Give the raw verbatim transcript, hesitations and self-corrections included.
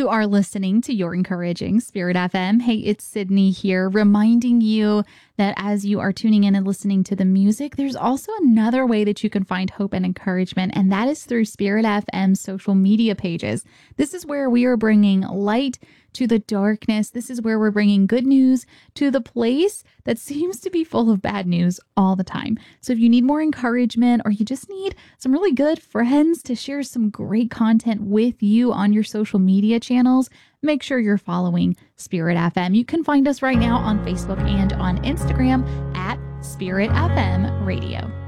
You are listening to Your Encouraging Spirit F M. Hey, it's Sydney here, reminding you that as you are tuning in and listening to the music, there's also another way that you can find hope and encouragement, and that is through Spirit F M's social media pages. This is where we are bringing light to the darkness. This is where we're bringing good news to the place that seems to be full of bad news all the time. So if you need more encouragement, or you just need some really good friends to share some great content with you on your social media channels, make sure you're following Spirit F M. You can find us right now on Facebook and on Instagram at Spirit F M Radio.